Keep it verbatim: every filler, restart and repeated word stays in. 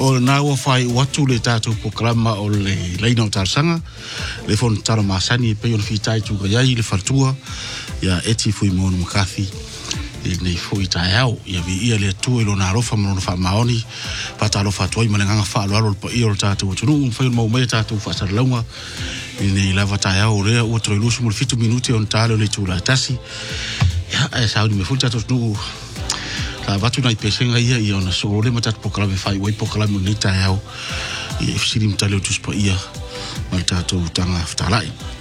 O na ua whai watu le tātou programa o le leina o tārsanga. Le fon tara masani e pei on fitai tuka iai le whartua. Ia eti fui mono makathi. E nei fui tai au. Ia vi ia le tu e lo na rofa mono wha maoni. Pata rofa tuai malenganga wha alo alo pa ia o tātou tunu. Un whai mau mea tātou wha saralaunga. E nei lava tai au rea ua troi lusu mo le fitu minuti on tālo le tūra tasi. Ia e saudi me fui tātou tunu. La watu nai pesenga ia ia ona so le mata pokalame fai wai pokalame ni tai au. Ia fsiri mtale o tuspa ia. Malta to tanga ftalai.